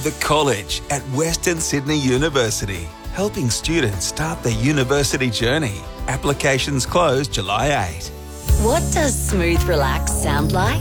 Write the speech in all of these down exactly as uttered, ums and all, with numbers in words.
The College at Western Sydney University, helping students start their university journey. Applications close July eighth. What does Smooth Relax sound like?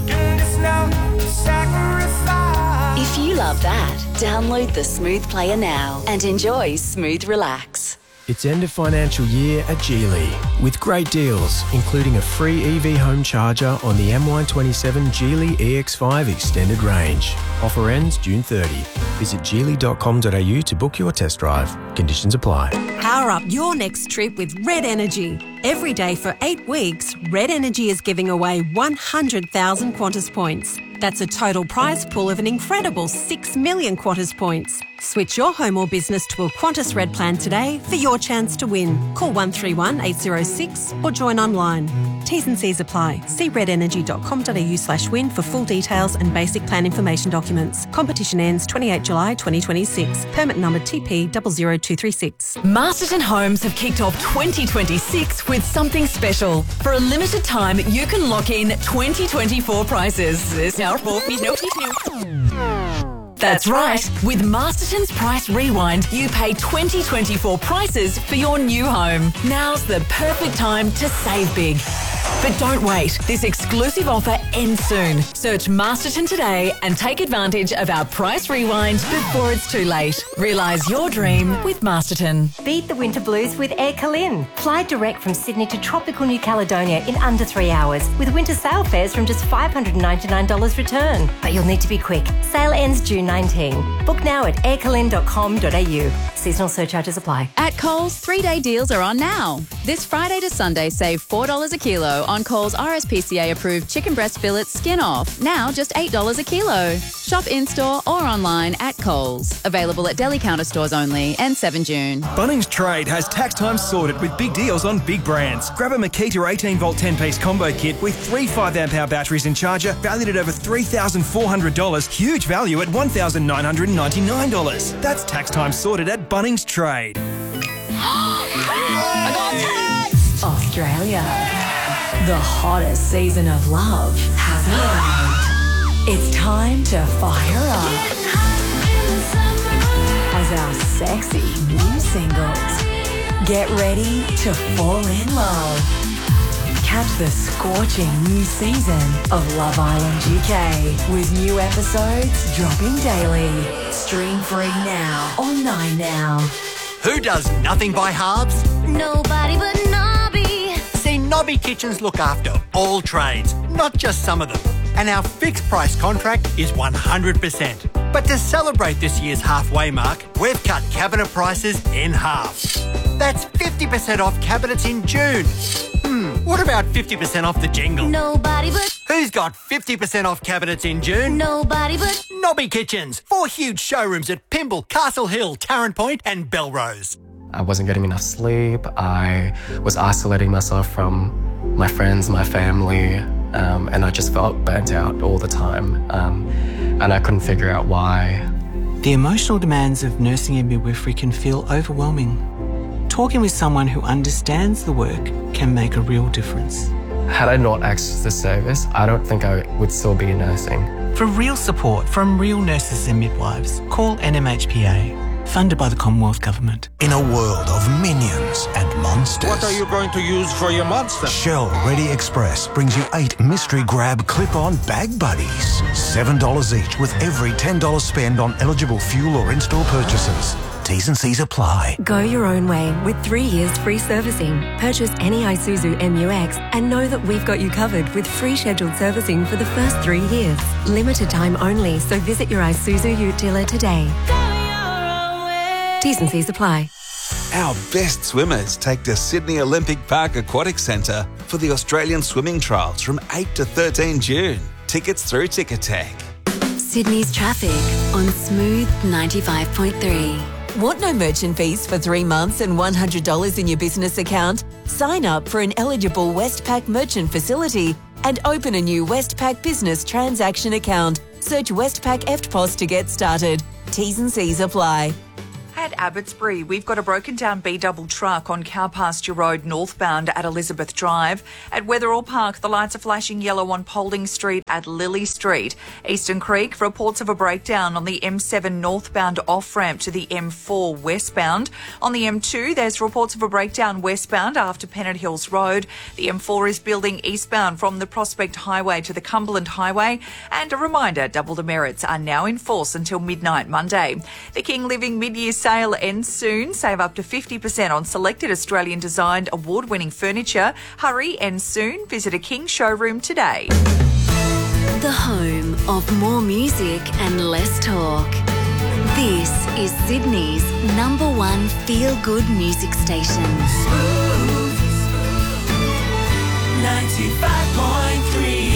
If you love that, download the Smooth Player now and enjoy Smooth Relax. It's end of financial year at Geely with great deals, including a free E V home charger on the M Y twenty-seven Geely E X five Extended Range. Offer ends June thirtieth. Visit geely dot com dot a u to book your test drive. Conditions apply. Power up your next trip with Red Energy. Every day for eight weeks, Red Energy is giving away one hundred thousand Qantas points. That's a total prize pool of an incredible six million Qantas points. Switch your home or business to a Qantas Red plan today for your chance to win. Call one three one eight zero six or join online. T's and C's apply. See red energy dot com dot a u slash win for full details and basic plan information documents. Competition ends twenty-eighth July twenty twenty-six. Permit number T P zero zero two three six. Masterton Homes have kicked off twenty twenty-six with something special. For a limited time, you can lock in twenty twenty-four prices. There's now That's right. With Masterton's Price Rewind, you pay twenty twenty-four prices for your new home. Now's the perfect time to save big. But don't wait. This exclusive offer ends soon. Search Masterton today and take advantage of our Price Rewind before it's too late. Realise your dream with Masterton. Beat the winter blues with Air Calin. Fly direct from Sydney to tropical New Caledonia in under three hours with winter sale fares from just five hundred ninety-nine dollars return. But you'll need to be quick. Sale ends June nineteenth. Book now at air calin dot com dot a u. Seasonal surcharges apply. At Coles, three-day deals are on now. This Friday to Sunday, save four dollars a kilo on Coles R S P C A-approved chicken breast fillets skin off. Now just eight dollars a kilo. Shop in-store or online at Coles. Available at deli counter stores only and seven June. Bunnings Trade has tax time sorted with big deals on big brands. Grab a Makita eighteen volt ten piece combo kit with three five amp hour batteries and charger valued at over three thousand four hundred dollars. Huge value at one thousand nine hundred ninety-nine dollars. That's tax time sorted at Bunnings Trade. Australia. The hottest season of love has arrived. It's time to fire up as our sexy new singles get ready to fall in love. Catch the scorching new season of Love Island U K with new episodes dropping daily. Stream free now on Nine Now. Who does nothing by halves? Nobody but Nobby. See, Nobby Kitchens look after all trades, not just some of them. And our fixed price contract is one hundred percent. But to celebrate this year's halfway mark, we've cut cabinet prices in half. That's fifty percent off cabinets in June. Hmm, what about fifty percent off the jingle? Nobody but... Who's got fifty percent off cabinets in June? Nobody but... Nobby Kitchens. Four huge showrooms at Pymble, Castle Hill, Tarrant Point and Belrose. I wasn't getting enough sleep. I was isolating myself from my friends, my family, um, and I just felt burnt out all the time. Um, and I couldn't figure out why. The emotional demands of nursing and midwifery can feel overwhelming. Talking with someone who understands the work can make a real difference. Had I not accessed this service, I don't think I would still be nursing. For real support from real nurses and midwives, call N M H P A, funded by the Commonwealth Government. In a world of minions and monsters. What are you going to use for your monster? Shell Ready Express brings you eight mystery grab clip-on bag buddies. seven dollars each with every ten dollars spend on eligible fuel or in-store purchases. T's and C's apply. Go your own way with three years free servicing. Purchase any Isuzu M U X and know that we've got you covered with free scheduled servicing for the first three years. Limited time only, so visit your Isuzu Ute dealer today. T's and C's apply. Our best swimmers take to Sydney Olympic Park Aquatic Centre for the Australian Swimming Trials from eight to thirteen June. Tickets through Ticketek. Sydney's traffic on Smooth ninety-five point three. Want no merchant fees for three months and one hundred dollars in your business account? Sign up for an eligible Westpac merchant facility and open a new Westpac business transaction account. Search Westpac E F T P O S to get started. T's and C's apply. At Abbotsbury, we've got a broken down B-double truck on Cowpasture Road northbound at Elizabeth Drive. At Wetherall Park, the lights are flashing yellow on Paulding Street at Lily Street. Eastern Creek reports of a breakdown on the M seven northbound off-ramp to the M four westbound. On the M two, there's reports of a breakdown westbound after Pennant Hills Road. The M four is building eastbound from the Prospect Highway to the Cumberland Highway. And a reminder, double demerits are now in force until midnight Monday. The King Living mid-year sale ends soon. Save up to fifty percent on selected Australian-designed award-winning furniture. Hurry, ends soon. Visit a King showroom today. The home of more music and less talk. This is Sydney's number one feel-good music station. ninety-five point three.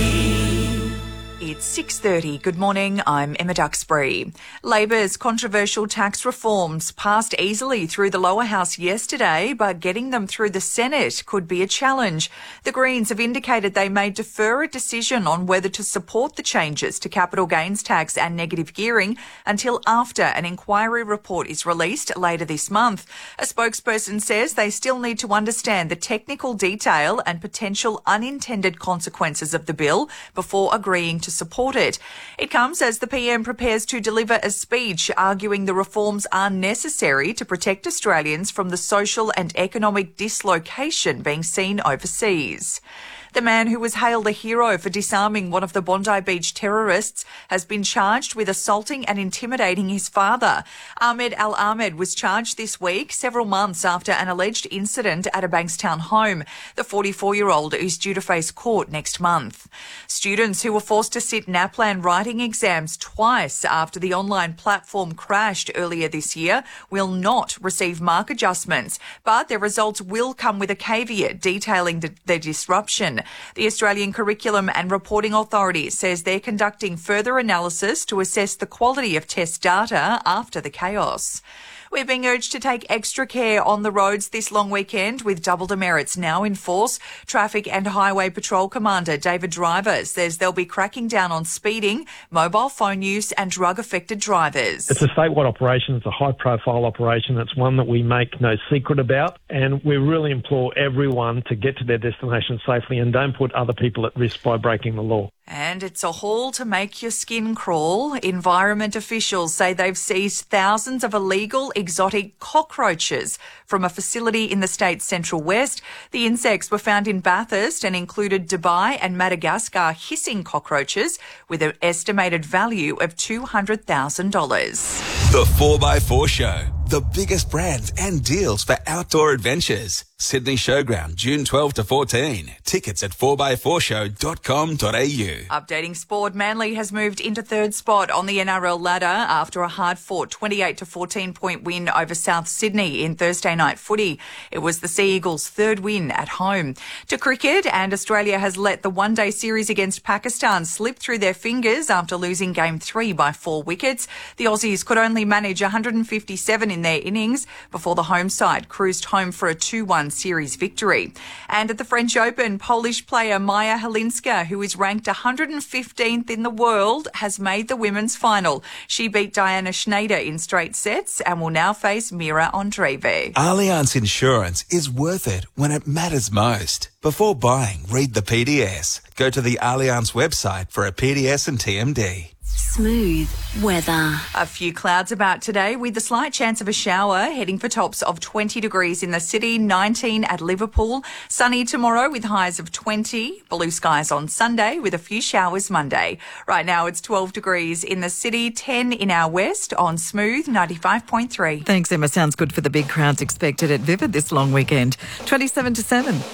It's six thirty. Good morning, I'm Emma Duxbury. Labor's controversial tax reforms passed easily through the lower house yesterday, but getting them through the Senate could be a challenge. The Greens have indicated they may defer a decision on whether to support the changes to capital gains tax and negative gearing until after an inquiry report is released later this month. A spokesperson says they still need to understand the technical detail and potential unintended consequences of the bill before agreeing to support it. It comes as the P M prepares to deliver a speech arguing the reforms are necessary to protect Australians from the social and economic dislocation being seen overseas. The man who was hailed a hero for disarming one of the Bondi Beach terrorists has been charged with assaulting and intimidating his father. Ahmed Al-Ahmed was charged this week, several months after an alleged incident at a Bankstown home. The forty-four-year-old is due to face court next month. Students who were forced to sit NAPLAN writing exams twice after the online platform crashed earlier this year will not receive mark adjustments, but their results will come with a caveat detailing the, the disruption. The Australian Curriculum and Reporting Authority says they're conducting further analysis to assess the quality of test data after the chaos. We're being urged to take extra care on the roads this long weekend with double demerits now in force. Traffic and Highway Patrol Commander David Driver says they'll be cracking down on speeding, mobile phone use and drug-affected drivers. It's a statewide operation. It's a high-profile operation. It's one that we make no secret about, and we really implore everyone to get to their destination safely and don't put other people at risk by breaking the law. And it's a haul to make your skin crawl. Environment officials say they've seized thousands of illegal exotic cockroaches from a facility in the state's central west. The insects were found in Bathurst and included Dubai and Madagascar hissing cockroaches with an estimated value of two hundred thousand dollars. The four by four Show. The biggest brands and deals for outdoor adventures. Sydney Showground, June twelfth to fourteen. Tickets at four by four show dot com dot a u. Updating sport, Manly has moved into third spot on the N R L ladder after a hard-fought twenty-eight to fourteen point win over South Sydney in Thursday night footy. It was the Sea Eagles' third win at home. To cricket, and Australia has let the one-day series against Pakistan slip through their fingers after losing game three by four wickets. The Aussies could only manage one hundred fifty-seven in their innings before the home side cruised home for a two one series victory. And at the French Open, Polish player Maja Halinska, who is ranked one hundred fifteenth in the world, has made the women's final. She beat Diana Schneider in straight sets and will now face Mira Andreeva. Allianz Insurance is worth it when it matters most. Before buying, read the P D S. Go to the Allianz website for a P D S and T M D. Smooth weather. A few clouds about today with a slight chance of a shower, heading for tops of twenty degrees in the city, nineteen at Liverpool. Sunny tomorrow with highs of twenty. Blue skies on Sunday with a few showers Monday. Right now it's twelve degrees in the city, ten in our west on Smooth ninety-five point three. Thanks, Emma. Sounds good for the big crowds expected at Vivid this long weekend. twenty-seven to seven.